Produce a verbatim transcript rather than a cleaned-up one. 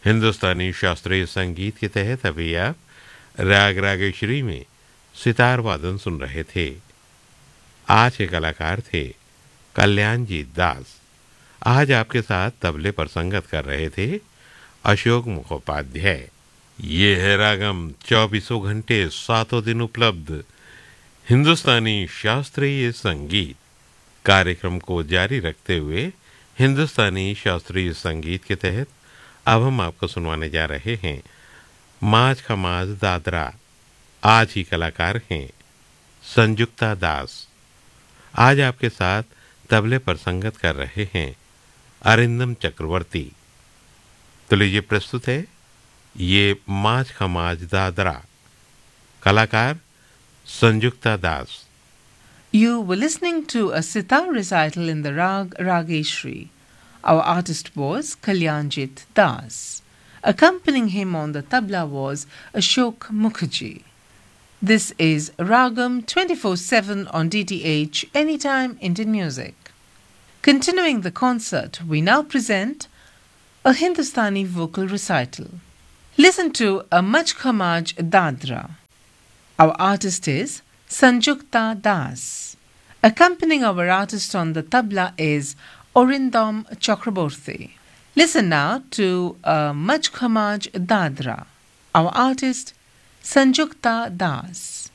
हिंदुस्तानी शास्त्रीय संगीत के तहत अभी आप राग रागेश्वरी में सितार वादन सुन रहे थे। आज के कलाकार थे कल्याणजीत दास। आज आपके साथ तबले पर संगत कर रहे थे अशोक मुखोपाध्याय। ये है रागम, चौबीसों घंटे सातों दिन उपलब्ध हिंदुस्तानी शास्त्रीय संगीत। कार्यक्रम को जारी रखते हुए हिंदुस्तानी शास्त्रीय संगीत के तहत अब हम आपको सुनवाने जा रहे हैं माज खमाज दादरा। आज ही कलाकार हैं संजुक्ता दास। आज आपके साथ तबले पर संगत कर रहे हैं अरिंदम चक्रवर्ती। तो लीजिए प्रस्तुत है ये माज खमाज दादरा, कलाकार संजुक्ता दास। You were listening to a sitar recital in the rag Rageshri. Our artist was Kalyanjit Das. Accompanying him on the tabla was Ashok Mukherjee. This is Ragam twenty-four seven on D T H Anytime Indian Music. Continuing the concert, we now present a Hindustani vocal recital. Listen to a Maj Khamaj Dadra. Our artist is Sanjukta Das. Accompanying our artist on the tabla is Orindam Chakraborty. Listen now to uh, Maj Khamaj Dadra. Our artist Sanjukta Das.